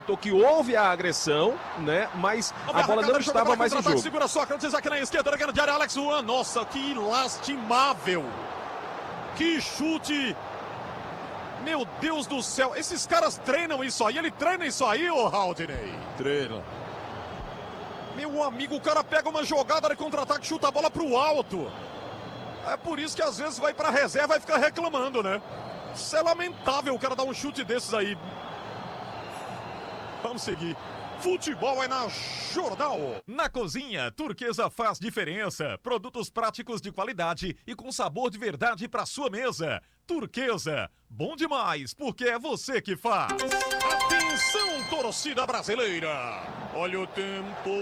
Que houve a agressão, né? Mas a bola não estava mais em jogo. Segura Sócrates aqui na esquerda, na grande área, Alex Juan. Nossa, que lastimável. Que chute. Meu Deus do céu. Esses caras treinam isso aí. Ele treina isso aí, ô Haldney? Treina. Meu amigo, o cara pega uma jogada de contra-ataque, chuta a bola pro alto. É por isso que às vezes vai pra reserva e fica reclamando, né? Isso é lamentável o cara dar um chute desses aí. Vamos seguir. Futebol é na Jornal. Na cozinha, Turquesa faz diferença. Produtos práticos de qualidade e com sabor de verdade para sua mesa. Turquesa, bom demais, porque é você que faz. Atenção, torcida brasileira. Olha o tempo.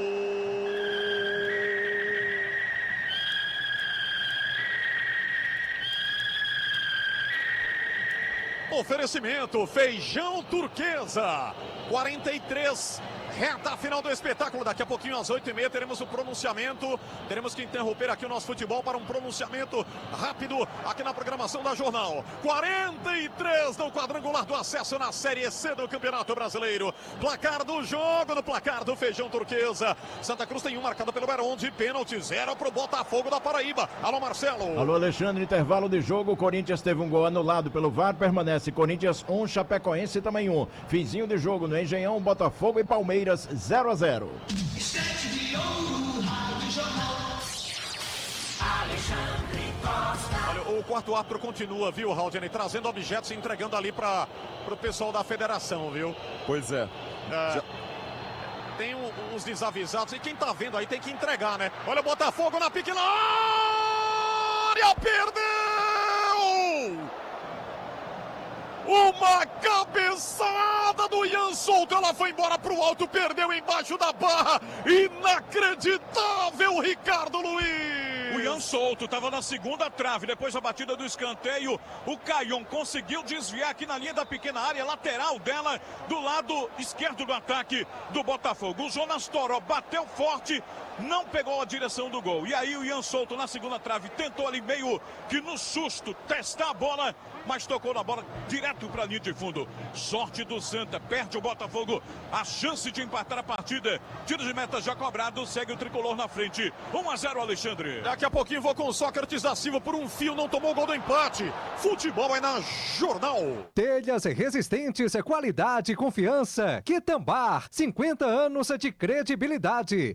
Oferecimento Feijão Turquesa 43, reta final do espetáculo. Daqui a pouquinho às 8h30 teremos o pronunciamento. Teremos que interromper aqui o nosso futebol para um pronunciamento rápido aqui na programação da Jornal. 43 no quadrangular do acesso na Série C do Campeonato Brasileiro. Placar do jogo, no placar do Feijão Turquesa. Santa Cruz tem um marcado pelo Barão de pênalti, 0 pro Botafogo da Paraíba. Alô, Marcelo. Alô, Alexandre, intervalo de jogo. O Corinthians teve um gol anulado pelo VAR, permanece Corinthians 1, Chapecoense também 1. Finzinho de jogo no Engenhão, Botafogo e Palmeiras 0-0. Olha, o quarto árbitro continua, viu, Haldney, trazendo objetos e entregando ali para o pessoal da federação, viu? Pois é. Tem uns desavisados e quem tá vendo aí tem que entregar, né? Olha o Botafogo na pequena área, perdeu! Uma cabeçada do Ian Souto, ela foi embora pro alto, perdeu embaixo da barra. Inacreditável, Ricardo Luiz. O Ian Souto estava na segunda trave, depois da batida do escanteio. O Caion conseguiu desviar aqui na linha da pequena área lateral dela, do lado esquerdo do ataque do Botafogo. O Jonas Toró bateu forte, não pegou a direção do gol. E aí o Ian Souto na segunda trave tentou ali meio que no susto testar a bola, mas tocou na bola direto para a linha de fundo. Sorte do Santa, perde o Botafogo a chance de empatar a partida. Tiro de meta já cobrado, segue o tricolor na frente. 1-0, Alexandre. Daqui a pouquinho vou com o Sócrates da Silva por um fio, não tomou o gol do empate. Futebol é na Jornal. Telhas resistentes, qualidade e confiança. Quitambar, 50 anos de credibilidade.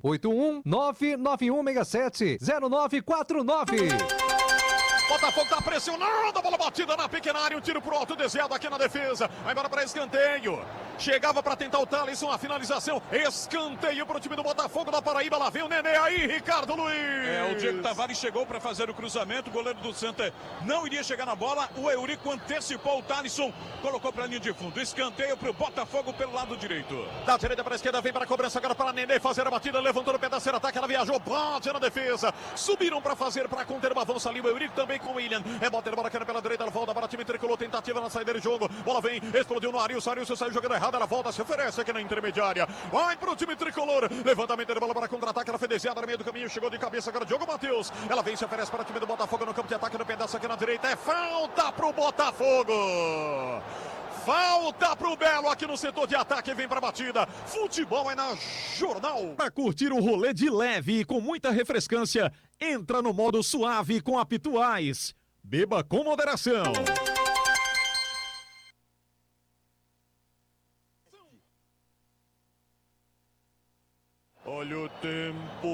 81991670949. Botafogo tá pressionando, a bola batida na pequena área, um tiro pro alto, desviado aqui na defesa, vai embora para escanteio, chegava para tentar o Thalisson, a finalização, escanteio pro time do Botafogo da Paraíba, lá vem o Nenê aí, Ricardo Luiz. O Diego Tavares chegou para fazer o cruzamento, o goleiro do Santa não iria chegar na bola, o Eurico antecipou o Thalisson, colocou para a linha de fundo, escanteio pro Botafogo pelo lado direito. Da direita para a esquerda, vem para a cobrança agora para Nenê fazer a batida, levantou no pedaço, ataque, ela viajou, bate na defesa, subiram para fazer, para conter o avanço ali, o Eurico também com o William, bater a bola aqui pela direita, ela volta para o time tricolor, tentativa na saída de jogo, bola vem, explodiu no Arius, saiu jogando errado, ela volta, se oferece aqui na intermediária, vai para o time tricolor, levantamento de bola para contra-ataque, ela foi desviada no meio do caminho, chegou de cabeça agora, Diogo Matheus, ela vem, se oferece para o time do Botafogo no campo de ataque, no pedaço aqui na direita, é falta pro Botafogo! Falta pro Belo aqui no setor de ataque, vem pra batida. Futebol é na Jornal. Para curtir um rolê de leve e com muita refrescância, entra no modo suave com a Pituais. Beba com moderação. Olha o tempo.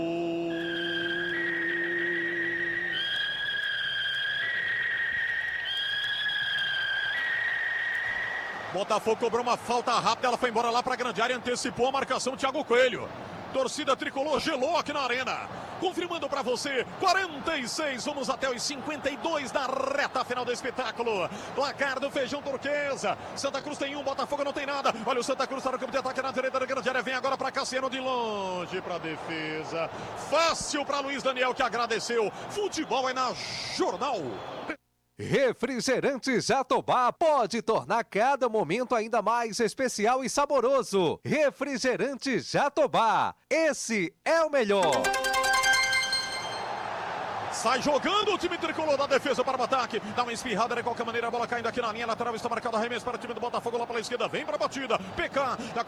Botafogo cobrou uma falta rápida, ela foi embora lá para a grande área, antecipou a marcação Thiago Coelho. Torcida tricolor gelou aqui na arena. Confirmando para você, 46, vamos até os 52 da reta final do espetáculo. Placar do Feijão Turquesa. Santa Cruz tem 1, Botafogo não tem nada. Olha o Santa Cruz, tá no campo de ataque na direita da grande área. Vem agora para Cassiano de longe para defesa. Fácil para Luiz Daniel que agradeceu. Futebol é na Jornal. Refrigerante Jatobá pode tornar cada momento ainda mais especial e saboroso. Refrigerante Jatobá, esse é o melhor. Sai jogando o time tricolor da defesa para o ataque. Dá uma espirrada de qualquer maneira. A bola caindo aqui na linha lateral. Está marcado arremesso para o time do Botafogo lá pela esquerda. Vem para a batida. PK.